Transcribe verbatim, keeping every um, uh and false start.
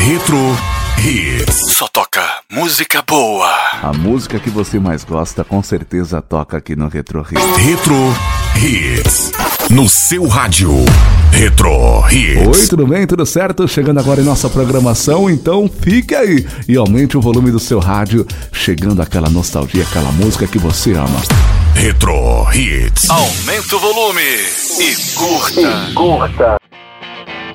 Retro Hits. Só toca música boa. A música que você mais gosta com certeza toca aqui no Retro Hits. Retro Hits. No seu rádio. Retro Hits. Oi, tudo bem? Tudo certo? Chegando agora em nossa programação, então fique aí e aumente o volume do seu rádio, chegando aquela nostalgia, aquela música que você ama. Retro Hits. Aumenta o volume e curta. E curta.